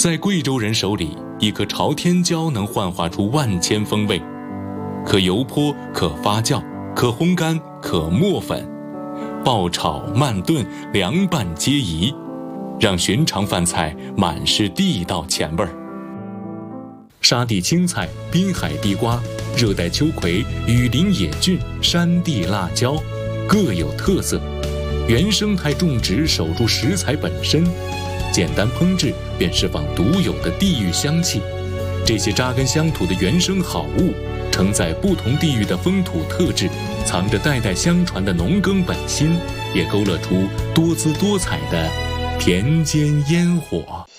在贵州人手里，一颗朝天椒能幻化出万千风味，可油泼，可发酵，可烘干，可磨粉，爆炒、慢炖、凉拌皆宜，让寻常饭菜满是地道前味儿。沙地青菜、滨海地瓜、热带秋葵、雨林野菌、山地辣椒，各有特色。原生态种植守住食材本身，简单烹制便释放独有的地域香气。这些扎根乡土的原生好物，承载不同地域的风土特质，藏着代代相传的农耕本心，也勾勒出多姿多彩的田间烟火。